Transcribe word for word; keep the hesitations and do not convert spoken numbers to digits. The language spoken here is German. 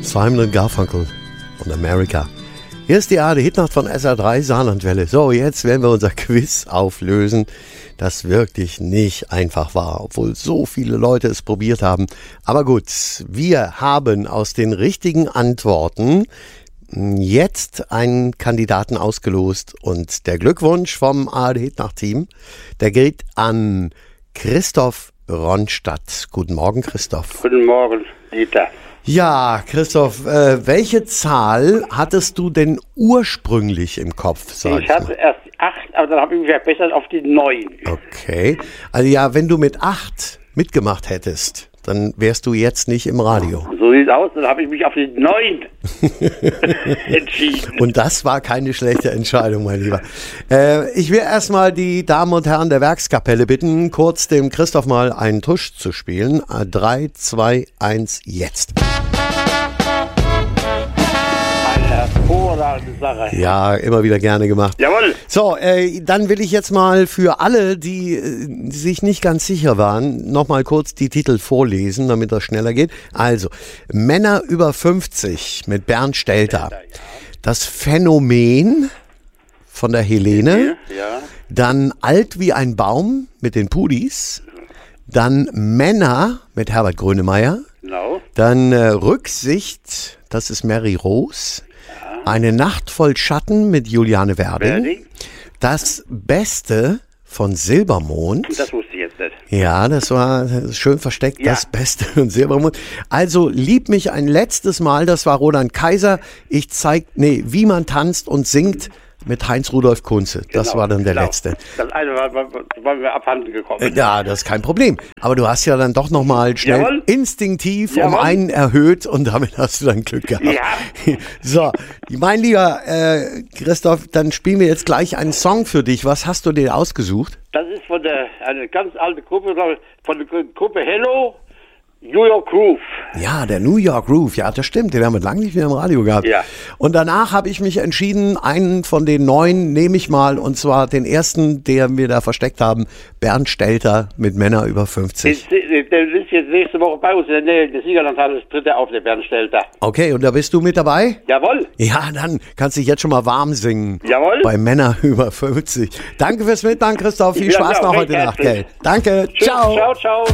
Simon und Garfunkel und America. Hier ist die A R D-Hitnacht von S R drei Saarlandwelle. So, jetzt werden wir unser Quiz auflösen, das wirklich nicht einfach war, obwohl so viele Leute es probiert haben. Aber gut, wir haben aus den richtigen Antworten jetzt einen Kandidaten ausgelost und der Glückwunsch vom A R D-Hitnacht-Team, der geht an Christoph Ronstadt. Guten Morgen, Christoph. Guten Morgen, Dieter. Ja, Christoph, äh, welche Zahl hattest du denn ursprünglich im Kopf? Sag ich hatte mal. erst acht, aber dann habe ich mich verbessert auf die neun. Okay, also ja, wenn du mit acht mitgemacht hättest, dann wärst du jetzt nicht im Radio. So sieht es aus, dann habe ich mich auf die neun entschieden. Und das war keine schlechte Entscheidung, mein Lieber. Äh, ich will erstmal die Damen und Herren der Werkskapelle bitten, kurz dem Christoph mal einen Tusch zu spielen. drei, zwei, eins, jetzt. Hervorragende Sache. Ja, immer wieder gerne gemacht. Jawohl. So, äh, dann will ich jetzt mal für alle, die, äh, sich nicht ganz sicher waren, nochmal kurz die Titel vorlesen, damit das schneller geht. Also, Männer über fünfzig mit Bernd Stelter. Stelter, ja. Das Phänomen von der Helene. Ja. Dann Alt wie ein Baum mit den Pudis. Dann Männer mit Herbert Grönemeyer. Genau. Dann äh, Rücksicht, das ist Mary Rose. Eine Nacht voll Schatten mit Juliane Werding. Werding. Das Beste von Silbermond. Das wusste ich jetzt nicht. Ja, das war schön versteckt, Ja. Das Beste von Silbermond. Also, lieb mich ein letztes Mal, das war Roland Kaiser. Ich zeig, nee, wie man tanzt und singt mit Heinz-Rudolf Kunze. Das Genau, war dann der genau. letzte. Das eine war, war, war mir abhanden gekommen. Ja, das ist kein Problem. Aber du hast ja dann doch nochmal schnell Jawohl. instinktiv um Jawohl. einen erhöht und damit hast du dann Glück gehabt. Ja. So, mein lieber äh, Christoph, dann spielen wir jetzt gleich einen Song für dich. Was hast du dir ausgesucht? Das ist von der, eine ganz alte Gruppe, glaube ich, von der Gruppe Hello, New York Groove. Ja, der New York Groove. Ja, das stimmt. Den haben wir lange nicht mehr im Radio gehabt. Ja. Und danach habe ich mich entschieden, einen von den neun nehme ich mal. Und zwar den ersten, den wir da versteckt haben. Bernd Stelter mit Männer über fünfzig. Der, der ist jetzt nächste Woche bei uns in der Nähe des Siegerlandtales, tritt er auf, der Bernd Stelter. Okay, und da bist du mit dabei? Jawohl. Ja, dann kannst du dich jetzt schon mal warm singen. Jawohl. Bei Männer über fünfzig. Danke fürs Mitmachen, Christoph. Viel Ja, Spaß ja, noch recht heute Nacht, herzlich. gell? Danke. Tschüss, Ciao. ciao, ciao.